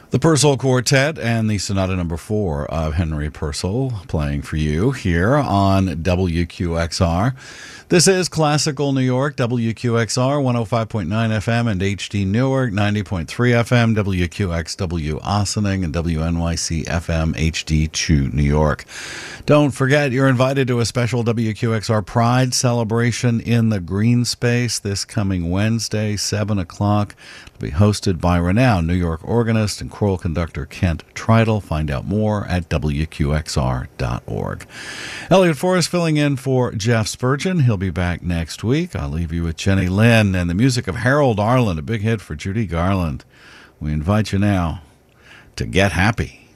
The Purcell Quartet and the Sonata Number 4 of Henry Purcell playing for you here on WQXR. This is Classical New York, WQXR 105.9 FM and HD Newark, 90.3 FM, WQXW Ossining, and WNYC FM HD2 New York. Don't forget, you're invited to a special WQXR Pride celebration in the Green Space this coming Wednesday, 7 o'clock. It'll be hosted by renowned New York organist and choral conductor Kent Tridle. Find out more at WQXR.org. Elliot Forrest filling in for Jeff Spurgeon. He'll be back next week. I'll leave you with Jenny Lynn and the music of Harold Arlen, a big hit for Judy Garland. We invite you now to get happy.